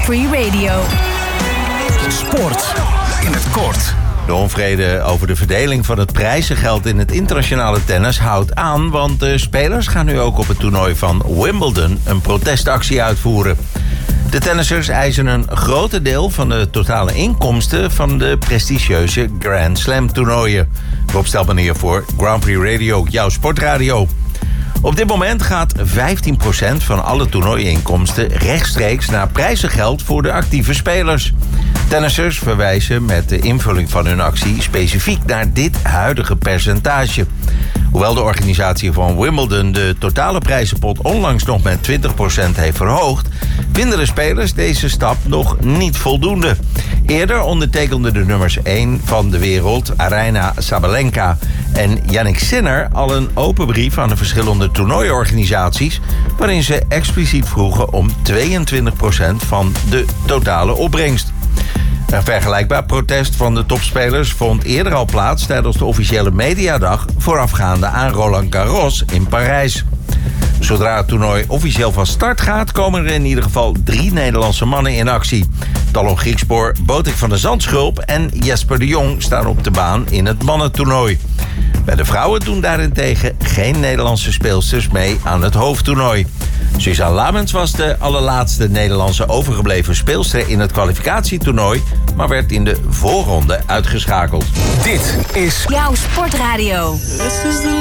Free Radio. Sport in het kort. De onvrede over de verdeling van het prijzengeld in het internationale tennis houdt aan, want de spelers gaan nu ook op het toernooi van Wimbledon een protestactie uitvoeren. De tennissers eisen een groter deel van de totale inkomsten van de prestigieuze Grand Slam toernooien. Rob Stelmanier voor Grand Prix Radio, jouw sportradio. Op dit moment gaat 15% van alle toernooiinkomsten rechtstreeks naar prijzengeld voor de actieve spelers. Tennissers verwijzen met de invulling van hun actie specifiek naar dit huidige percentage. Hoewel de organisatie van Wimbledon de totale prijzenpot onlangs nog met 20% heeft verhoogd, vinden de spelers deze stap nog niet voldoende. Eerder ondertekenden de nummers 1 van de wereld, Aryna Sabalenka en Jannik Sinner, al een open brief aan de verschillende toernooiorganisaties, waarin ze expliciet vroegen om 22% van de totale opbrengst. Een vergelijkbaar protest van de topspelers vond eerder al plaats tijdens de officiële mediadag voorafgaande aan Roland Garros in Parijs. Zodra het toernooi officieel van start gaat, komen er in ieder geval 3 Nederlandse mannen in actie. Talon Griekspoor, Botik van der Zandschulp en Jesper de Jong staan op de baan in het mannentoernooi. Bij de vrouwen doen daarentegen geen Nederlandse speelsters mee aan het hoofdtoernooi. Suzanne Lamens was de allerlaatste Nederlandse overgebleven speelster in het kwalificatietoernooi, maar werd in de voorronde uitgeschakeld. Dit is Jouw sportradio.